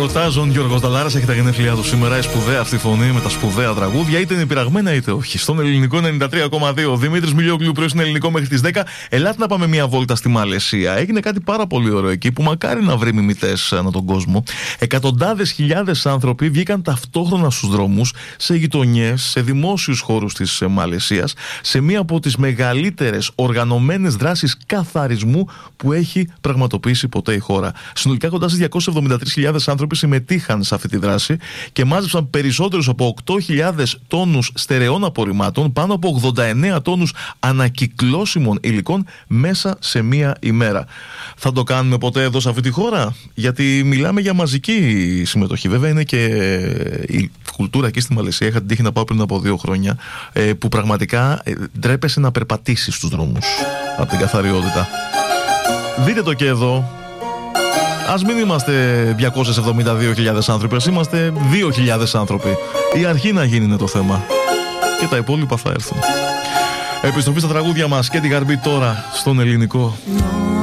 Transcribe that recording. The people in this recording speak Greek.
ο Τάζον Γιώργος Δαλάρας έχει τα γενέθλιά του σήμερα. Η σπουδαία αυτή φωνή με τα σπουδαία τραγούδια, είτε είναι πειραγμένα είτε όχι. Στον ελληνικό 93,2. Δημήτρης Μιλιόγλου, πρωί στην ελληνικό μέχρι τις 10. Ελάτε να πάμε μια βόλτα στη Μαλαισία. Έγινε κάτι πάρα πολύ ωραίο εκεί που μακάρι να βρει μιμητές ανά τον κόσμο. Εκατοντάδες χιλιάδες άνθρωποι βγήκαν ταυτόχρονα στους δρόμους, σε γειτονιές, σε δημόσιους χώρους της Μαλαισίας, σε μία από τις μεγαλύτερες οργανωμένες δράσεις καθαρισμού που έχει πραγματοποιήσει ποτέ η χώρα. Συνολικά κοντά στις 273.000 άνθρωποι συμμετείχαν σε αυτή τη δράση και μάζεψαν περισσότερους από 8.000 τόνους στερεών απορριμμάτων, πάνω από 89 τόνους ανακυκλώσιμων υλικών μέσα σε μία ημέρα. Θα το κάνουμε ποτέ εδώ σε αυτή τη χώρα? Γιατί μιλάμε για μαζική συμμετοχή. Βέβαια είναι και η κουλτούρα εκεί στη Μαλαισία. Είχα την τύχη να πάω πριν από 2 χρόνια, που πραγματικά ντρέπεσαι να περπατήσεις στους δρόμους από την καθαριότητα. Δείτε το και εδώ. Ας μην είμαστε 272.000 άνθρωποι, ας είμαστε 2.000 άνθρωποι. Η αρχή να γίνει είναι το θέμα. Και τα υπόλοιπα θα έρθουν. Επιστροφή στα τραγούδια μας και την Γαρμπή τώρα στον ελληνικό.